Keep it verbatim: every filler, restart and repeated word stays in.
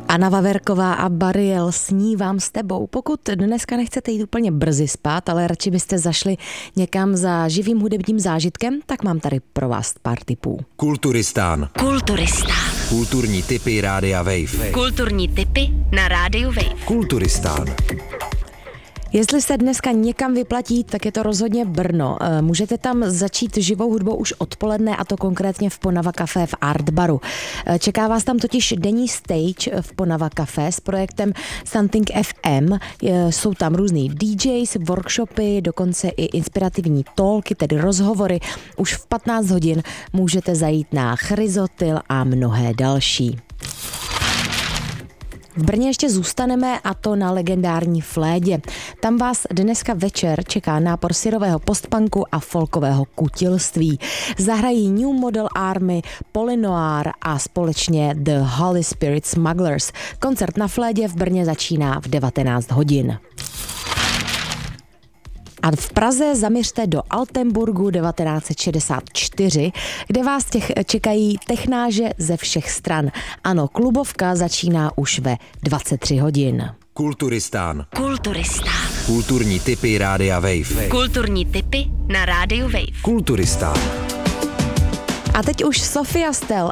Anna Vaverková a Bariel, snívám s tebou. Pokud dneska nechcete jít úplně brzy spát, ale radši byste zašli někam za živým hudebním zážitkem, tak mám tady pro vás pár tipů. Kulturistán. Kulturistán. Kulturní tipy Rádia Wave. Kulturní tipy na Rádiu Wave. Kulturistán. Jestli se dneska někam vyplatí, tak je to rozhodně Brno. Můžete tam začít živou hudbou už odpoledne, a to konkrétně v Ponava Café v Art Baru. Čeká vás tam totiž denní stage v Ponava Café s projektem Something F M. Jsou tam různý D Js, workshopy, dokonce i inspirativní talky, tedy rozhovory. Už v patnáct hodin můžete zajít na Chryzotyl a mnohé další. V Brně ještě zůstaneme, a to na legendární Flédě. Tam vás dneska večer čeká nápor syrového postpunku a folkového kutilství. Zahrají New Model Army, Polynoir a společně The Holy Spirit Smugglers. Koncert na Flédě v Brně začíná v devatenáct hodin. A v Praze zaměřte do Altenburgu devatenáct set šedesát čtyři, kde vás těch čekají technáže ze všech stran. Ano, klubovka začíná už ve dvacet tři hodin. Kulturistán. Kulturistán. Kulturní tipy Rádia Wave. Kulturní tipy na Rádiu Wave. Kulturistán. A teď už Sofia Stel